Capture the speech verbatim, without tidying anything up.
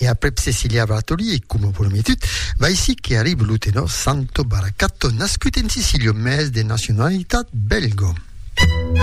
E après Cecilia Bartoli, e come prometut, va ici che arriva l'uteno Santo Baracato, nascut in Sicilio, mes de nationalitat belgo.